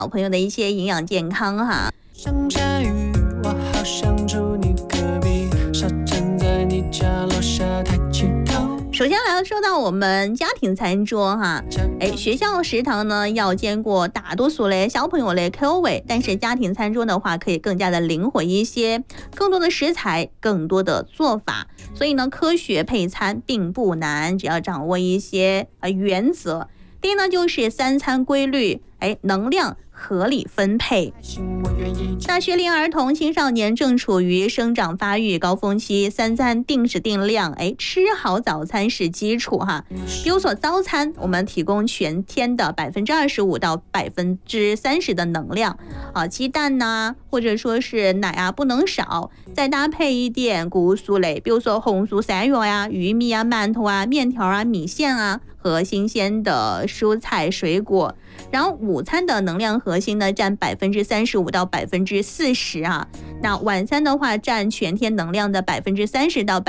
小朋友的一些营养健康哈。 想下雨，我好想住你隔壁，傻站在你家楼下抬起头。 首先来说到我们家庭餐桌哈，学校食堂呢要兼顾大多数的小朋友的口味，但是家庭餐桌的话可以更加的灵活一些，更多的食材，更多的做法，所以呢科学配餐并不难，只要掌握一些原则。第一呢就是三餐规律，能量合理分配。那学龄儿童青少年正处于生长发育高峰期，三餐定时定量，吃好早餐是基础哈。比如说早餐我们提供全天的25%到30%的能量鸡蛋呐，或者说是奶不能少，再搭配一点谷物素类，比如说红薯、山药呀、玉米馒头面条米线和新鲜的蔬菜水果。然后午餐的能量核心呢占35%到40%那晚餐的话占全天能量的30%到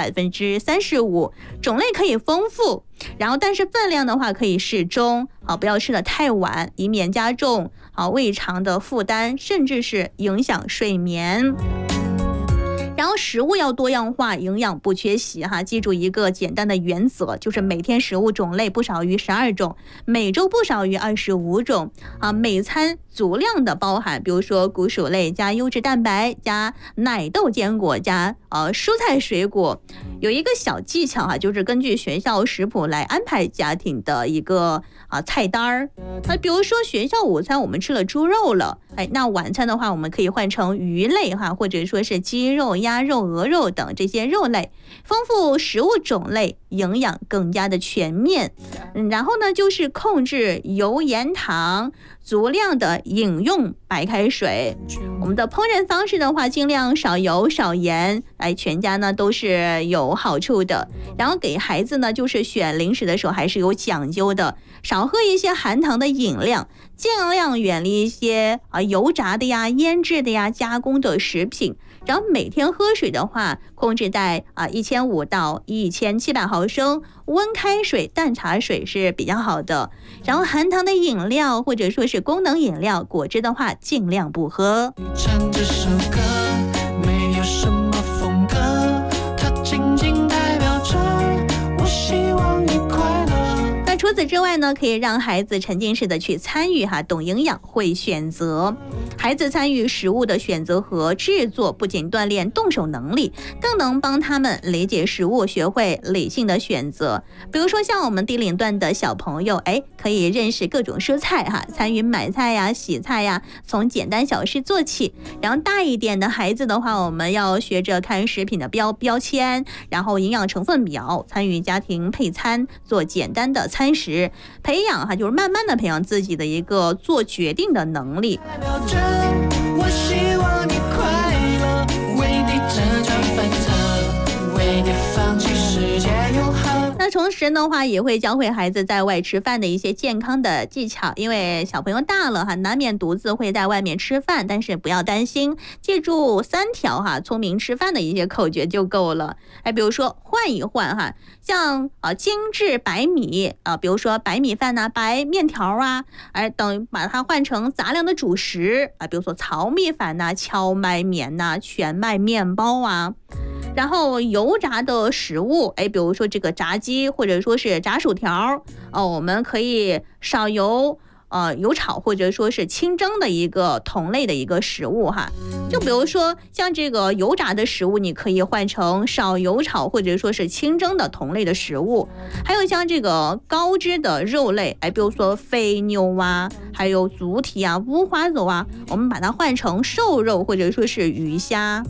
35%，种类可以丰富，然后但是分量的话可以适中不要吃得太晚，以免加重胃肠的负担，甚至是影响睡眠。然后食物要多样化，营养不缺席记住一个简单的原则，就是每天食物种类不少于12种，每周不少于25种每餐足量的包含，比如说谷薯类加优质蛋白加奶豆坚果加蔬菜水果。有一个小技巧就是根据学校食谱来安排家庭的一个菜单比如说学校午餐我们吃了猪肉了，那晚餐的话我们可以换成鱼类或者说是鸡肉、鸭肉、鹅肉等这些肉类，丰富食物种类，营养更加的全面。然后呢就是控制油盐糖，足量的饮用白开水。我们的烹饪方式的话尽量少油少盐，全家呢都是有好处的。然后给孩子呢就是选零食的时候还是有讲究的，少喝一些含糖的饮料，尽量远离一些油炸的腌制的加工的食品。然后每天喝水的话控制在1500到1700毫升，温开水、淡茶水是比较好的。然后含糖的饮料或者说是功能饮料、果汁的话尽量不喝。 唱这首歌没有什么风格，它仅仅代表着我希望你快乐。 那除此之外呢，可以让孩子沉浸式的去参与懂营养，会选择。孩子参与食物的选择和制作，不仅锻炼动手能力，更能帮他们理解食物，学会理性的选择。比如说像我们低龄段的小朋友，可以认识各种蔬菜参与买菜洗菜从简单小事做起。然后大一点的孩子的话，我们要学着看食品的标签，然后营养成分表，参与家庭配餐，做简单的餐食，培养就是慢慢的培养自己的一个做决定的能力。 我希望你快乐，为你辗转反侧，为你放弃世界永恒。 那同时的话也会教会孩子在外吃饭的一些健康的技巧，因为小朋友大了难免独自会在外面吃饭，但是不要担心，记住3条聪明吃饭的一些口诀就够了。比如说换一换像精致白米比如说白米饭白面条等把它换成杂粮的主食比如说糙米饭荞麦面全麦面包然后油炸的食物比如说这个炸鸡或者说是炸薯条我们可以少油油炒或者说是清蒸的一个同类的一个食物就比如说像这个油炸的食物，你可以换成少油炒或者说是清蒸的同类的食物。还有像这个高脂的肉类比如说肥牛还有猪蹄五花肉我们把它换成瘦肉或者说是鱼虾。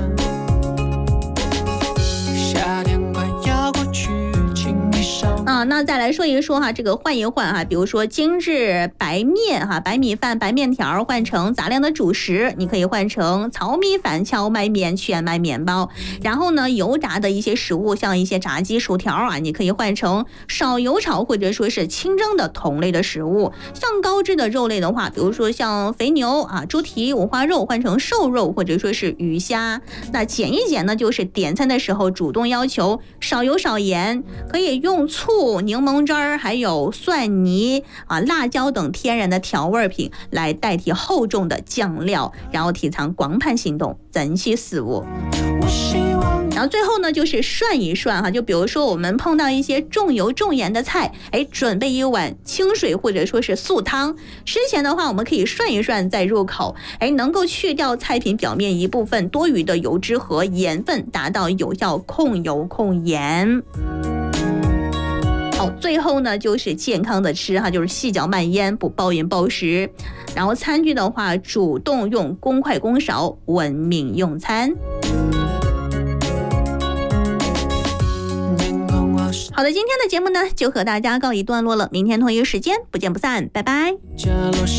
夏天快要过去，请你少那再来说一说这个换一换比如说精致白面白米饭、白面条换成杂粮的主食，你可以换成糙米饭、荞麦面、全麦面包。然后呢，油炸的一些食物，像一些炸鸡、薯条你可以换成少油炒或者说是清蒸的同类的食物。像高脂的肉类的话，比如说像肥牛猪蹄、五花肉换成瘦肉或者说是鱼虾。那减一减呢，就是点餐的时候主动要求少油少盐，可以用醋醋、柠檬汁儿，还有蒜泥啊、辣椒等天然的调味品来代替厚重的酱料，然后提倡广泛行动，珍惜食物。然后最后呢，就是涮一涮哈，就比如说我们碰到一些重油重盐的菜，准备一碗清水或者说是素汤，事前的话我们可以涮一涮再入口，能够去掉菜品表面一部分多余的油脂和盐分，达到有效控油控盐。好，最后呢就是健康的吃哈，就是细嚼慢咽，不暴饮暴食。然后餐具的话，主动用公筷公勺，文明用餐。好的，今天的节目呢就和大家告一段落了，明天同一时间不见不散，拜拜。